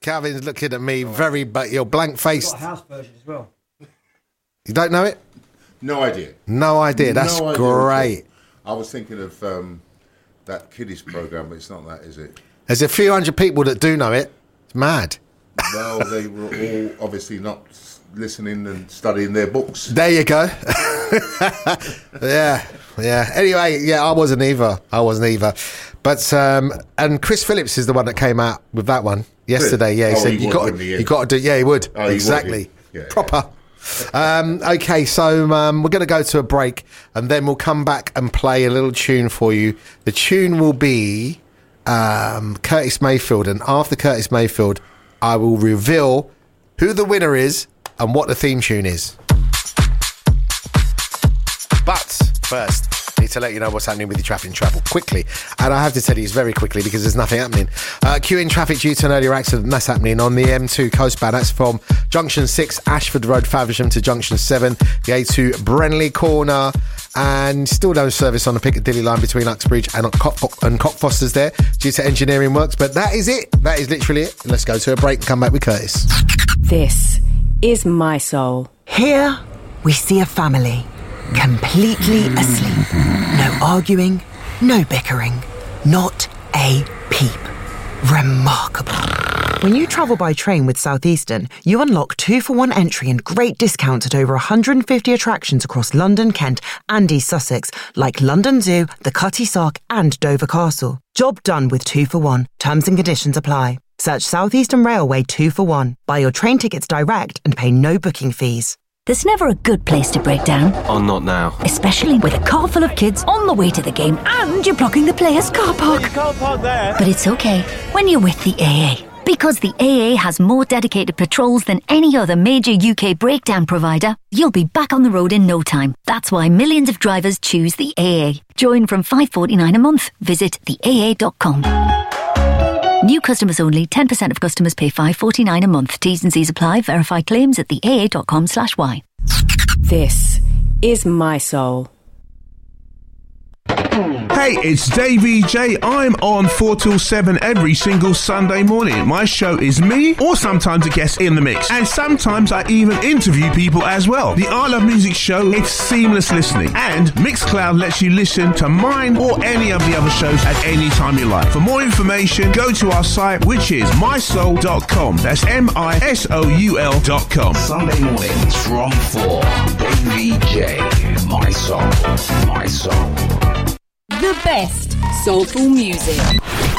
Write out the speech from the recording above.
Calvin's looking at me but you're blank-faced. Got a house version as well. You don't know it? No idea. No idea. That's No idea great. I was thinking of that kiddies program, but it's not that, is it? There's a few hundred people that do know it. It's mad. Well, they were all obviously not listening and studying their books. There you go. Yeah. Anyway, yeah, I wasn't either. But and Chris Phillips is the one that came out with that one yesterday. Yeah, he said you got to do. Yeah, he would. Exactly. Yeah. Proper. Okay, so we're going to go to a break and then we'll come back and play a little tune for you. The tune will be Curtis Mayfield, and after Curtis Mayfield, I will reveal who the winner is and what the theme tune is. But first, I need to let you know what's happening with your traffic and travel quickly. And I have to tell you, it's very quickly because there's nothing happening. Queuing traffic due to an earlier accident. That's happening on the M2 coastbound. That's from Junction 6, Ashford Road, Faversham to Junction 7, the A2 Brenley Corner. And still no service on the Piccadilly line between Uxbridge and Cockfosters there due to engineering works. But that is it. That is literally it. Let's go to a break and come back with Curtis. This is My Soul. Here we see a family completely asleep. No arguing, no bickering, not a peep. Remarkable. When you travel by train with Southeastern, you unlock 2-for-1 entry and great discounts at over 150 attractions across London, Kent and East Sussex, like London Zoo, the Cutty Sark and Dover Castle. Job done with 2-for-1. Terms and conditions apply. Search Southeastern Railway 2-for-1. Buy your train tickets direct and pay no booking fees. There's never a good place to break down. Oh, not now. Especially with a car full of kids on the way to the game and you're blocking the players' car park. You can't park there. But it's okay when you're with the AA. Because the AA has more dedicated patrols than any other major UK breakdown provider, you'll be back on the road in no time. That's why millions of drivers choose the AA. Join from $5.49 a month. Visit theaa.com. New customers only. 10% of customers pay $5.49 a month. T's and C's apply. Verify claims at theaa.com/y. This is My Soul. Hey, it's Dave EJ. I'm on 4 till 7 every single Sunday morning. My show is me, or sometimes a guest in the mix. And sometimes I even interview people as well. The I Love Music show, it's seamless listening. And Mixcloud lets you listen to mine or any of the other shows at any time you like. For more information, go to our site, which is mysoul.com. That's MISOUL.com. Sunday mornings from 4. Dave EJ. My Soul. My Soul. The best soulful music.